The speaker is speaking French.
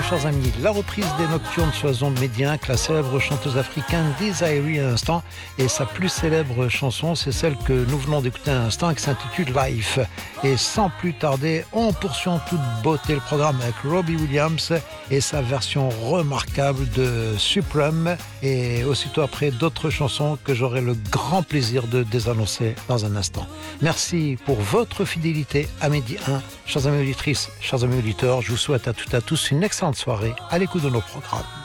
chers amis, la reprise des Nocturnes sur les ondes Midi 1, la célèbre chanteuse africaine Desiree à l'instant. Et sa plus célèbre chanson, c'est celle que nous venons d'écouter à l'instant, qui s'intitule Life. Et sans plus tarder, on poursuit en toute beauté le programme avec Robbie Williams et sa version remarquable de Supreme. Et aussitôt après, d'autres chansons que j'aurai le grand plaisir de désannoncer dans un instant. Merci pour votre fidélité à Midi 1. Chers amis auditrices, chers amis auditeurs, je vous souhaite à toutes et à tous une excellente soirée à l'écoute de nos programmes.